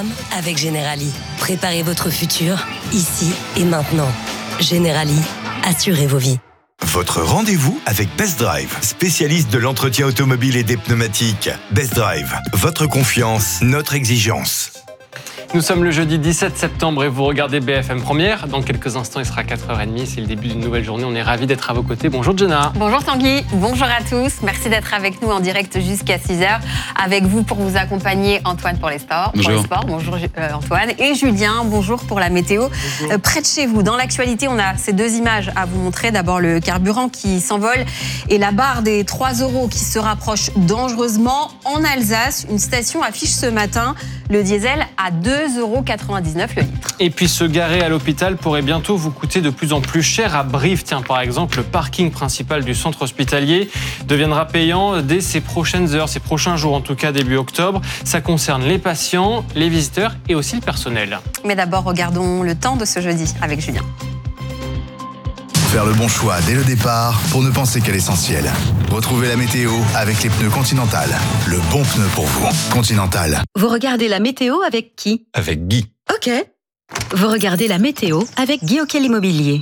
terme avec Generali. Préparez votre futur, ici et maintenant. Generali, assurez vos vies. Votre rendez-vous avec Best Drive, spécialiste de l'entretien automobile et des pneumatiques. Best Drive, votre confiance, notre exigence. Nous sommes le jeudi 17 septembre et vous regardez BFM Première. Dans quelques instants, il sera 4h30. C'est le début d'une nouvelle journée. On est ravis d'être à vos côtés. Bonjour Jenna. Bonjour Tanguy. Bonjour à tous. Merci d'être avec nous en direct jusqu'à 6h. Avec vous pour vous accompagner, Antoine pour les sports. Bonjour. Bonjour Antoine. Et Julien, bonjour pour la météo. Près de chez vous, dans l'actualité, on a ces deux images à vous montrer. D'abord le carburant qui s'envole et la barre des 3 € qui se rapproche dangereusement. En Alsace, une station affiche ce matin le diesel à 2,99 € le litre. Et puis se garer à l'hôpital pourrait bientôt vous coûter de plus en plus cher. À Brive, tiens, par exemple, le parking principal du centre hospitalier deviendra payant dès ces prochaines heures, ces prochains jours, en tout cas début octobre. Ça concerne les patients, les visiteurs et aussi le personnel. Mais d'abord, regardons le temps de ce jeudi avec Julien. Faire le bon choix dès le départ pour ne penser qu'à l'essentiel. Retrouvez la météo avec les pneus Continental. Le bon pneu pour vous. Continental. Vous regardez la météo avec qui ? Avec Guy. Ok. Vous regardez la météo avec Guy Auquel Immobilier.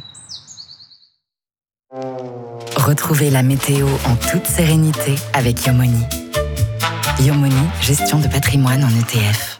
Retrouvez la météo en toute sérénité avec Yomoni. Yomoni, gestion de patrimoine en ETF.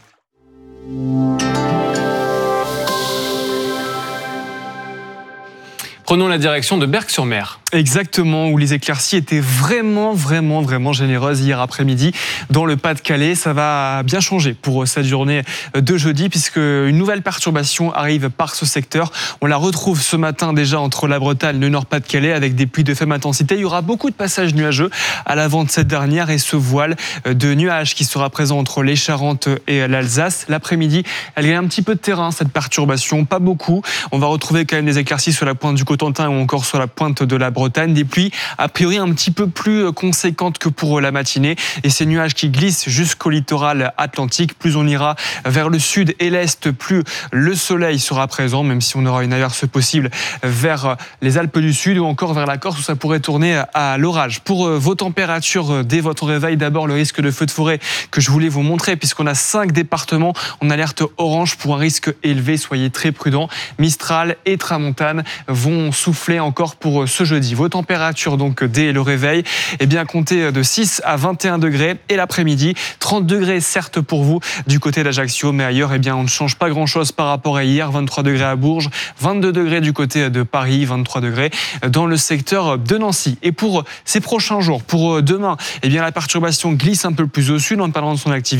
Prenons la direction de Berck-sur-Mer. Exactement, où les éclaircies étaient vraiment généreuses hier après-midi dans le Pas-de-Calais. Ça va bien changer pour cette journée de jeudi puisque une nouvelle perturbation arrive par ce secteur. On la retrouve ce matin déjà entre la Bretagne et le Nord-Pas-de-Calais avec des pluies de faible intensité. Il y aura beaucoup de passages nuageux à l'avant de cette dernière et ce voile de nuages qui sera présent entre les Charentes et l'Alsace. L'après-midi, elle gagne un petit peu de terrain, cette perturbation, pas beaucoup. On va retrouver quand même des éclaircies sur la pointe du Cotentin ou encore sur la pointe de la Bretagne, des pluies a priori un petit peu plus conséquentes que pour la matinée et ces nuages qui glissent jusqu'au littoral atlantique. Plus on ira vers le sud et l'est, plus le soleil sera présent, même si on aura une averse possible vers les Alpes du Sud ou encore vers la Corse où ça pourrait tourner à l'orage. Pour vos températures dès votre réveil, d'abord le risque de feu de forêt que je voulais vous montrer puisqu'on a 5 départements en alerte orange pour un risque élevé. Soyez très prudents. Mistral et Tramontane vont souffler encore pour ce jeudi. Vos températures donc dès le réveil, comptez de 6 à 21 degrés et l'après-midi, 30 degrés certes pour vous du côté d'Ajaccio, mais ailleurs on ne change pas grand-chose par rapport à hier. 23 degrés à Bourges, 22 degrés du côté de Paris, 23 degrés dans le secteur de Nancy. Et pour ces prochains jours, pour demain, la perturbation glisse un peu plus au sud en parlant de son activité.